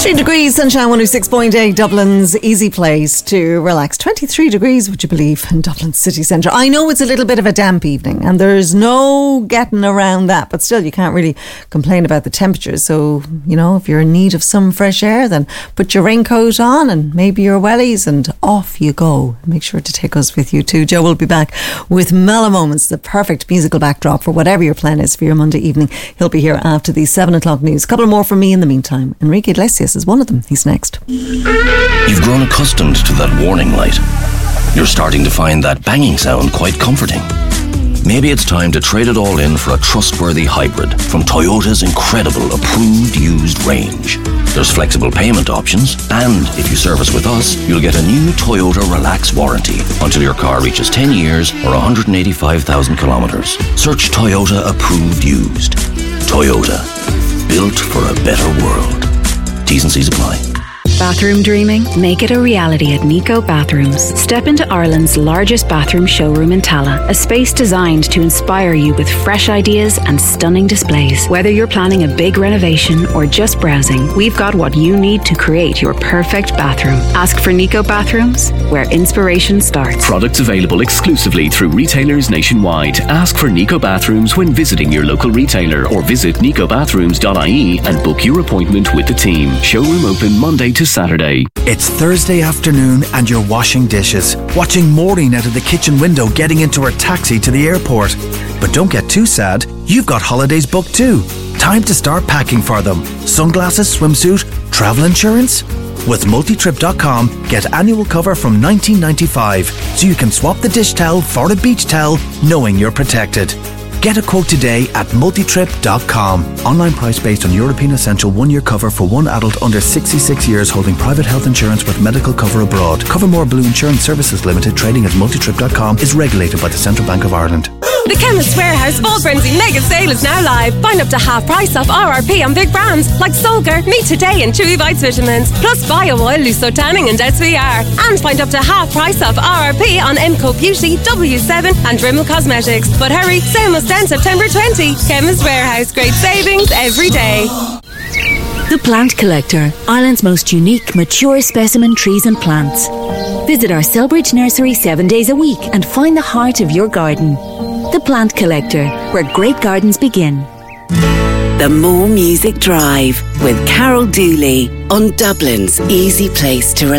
23 degrees, sunshine 106.8, Dublin's easy place to relax. 23 degrees, would you believe, in Dublin city centre. I know it's a little bit of a damp evening and there's no getting around that, but still you can't really complain about the temperatures. So, you know, if you're in need of some fresh air, then put your raincoat on and maybe your wellies and off you go. Make sure to take us with you too. Joe will be back with Mellow Moments, the perfect musical backdrop for whatever your plan is for your Monday evening. He'll be here after the 7 o'clock news. A couple more from me in the meantime. Enrique Iglesias is one of them. He's next. You've grown accustomed to that warning light. You're starting to find that banging sound quite comforting. Maybe it's time to trade it all in for a trustworthy hybrid from Toyota's incredible approved used range. There's flexible payment options, and if you service with us, you'll get a new Toyota Relax warranty until your car reaches 10 years or 185,000 kilometres. Search Toyota approved used. Toyota, built for a better world. T's and C's apply. Bathroom dreaming? Make it a reality at Nico Bathrooms. Step into Ireland's largest bathroom showroom in Tala, a space designed to inspire you with fresh ideas and stunning displays. Whether you're planning a big renovation or just browsing, we've got what you need to create your perfect bathroom. Ask for Nico Bathrooms, where inspiration starts. Products available exclusively through retailers nationwide. Ask for Nico Bathrooms when visiting your local retailer or visit nicobathrooms.ie and book your appointment with the team. Showroom open Monday to Saturday. It's Thursday afternoon and you're washing dishes, watching Maureen out of the kitchen window getting into her taxi to the airport. But don't get too sad, you've got holidays booked too. Time to start packing for them. Sunglasses, swimsuit, travel insurance? With multitrip.com, get annual cover from $19.95 so you can swap the dish towel for a beach towel knowing you're protected. Get a quote today at multitrip.com. Online price based on European Essential 1-year cover for one adult under 66 years holding private health insurance with medical cover abroad. Covermore Blue Insurance Services Limited, trading as multitrip.com, is regulated by the Central Bank of Ireland. The Chemist Warehouse Fall Frenzy Mega Sale is now live. Find up to half price off RRP on big brands like Solgar, Meet Today and Chewy Bites vitamins, plus Bio Oil, Luso Tanning and SVR. And find up to half price off RRP on MCO Beauty, W7 and Rimmel Cosmetics. But hurry, sale must end September 20. Chemist Warehouse, great savings every day. The Plant Collector, Ireland's most unique, mature specimen trees and plants. Visit our Selbridge nursery 7 days a week and find the heart of your garden. The Plant Collector, where great gardens begin. The More Music Drive with Carol Dooley on Dublin's easy place to relax.